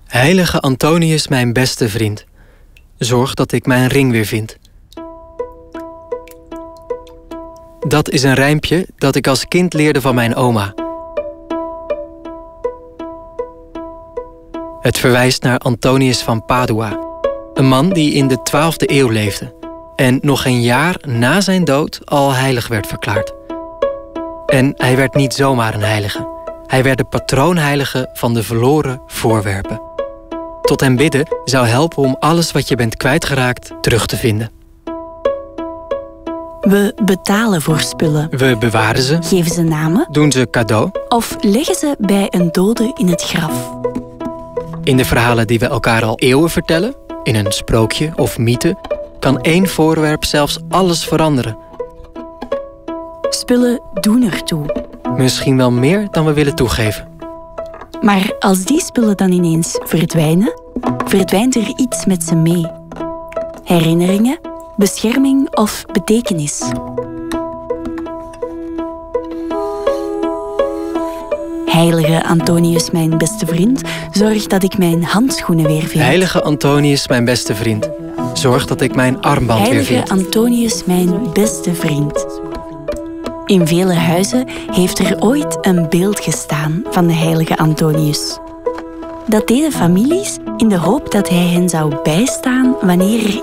Heilige Antonius, mijn beste vriend. Zorg dat ik mijn ring weer vind. Dat is een rijmpje dat ik als kind leerde van mijn oma. Het verwijst naar Antonius van Padua. Een man die in de 12e eeuw leefde. En nog een jaar na zijn dood al heilig werd verklaard. En hij werd niet zomaar een heilige. Hij werd de patroonheilige van de verloren voorwerpen. Tot hem bidden zou helpen om alles wat je bent kwijtgeraakt terug te vinden. We betalen voor spullen. We bewaren ze, Geven ze namen doen ze cadeau. of leggen ze bij een dode in het graf. In de verhalen die we elkaar al eeuwen vertellen, in een sprookje of mythe, kan één voorwerp zelfs alles veranderen. Spullen doen ertoe. Misschien wel meer dan we willen toegeven. Maar als die spullen dan ineens verdwijnen, verdwijnt er iets met ze mee. Herinneringen, bescherming of betekenis. Heilige Antonius, mijn beste vriend, zorg dat ik mijn handschoenen weer vind. Heilige Antonius, mijn beste vriend. Zorg dat ik mijn armband weer Heilige vind. Antonius, mijn beste vriend. In vele huizen heeft er ooit een beeld gestaan van de heilige Antonius. Dat deden families in de hoop dat hij hen zou bijstaan wanneer er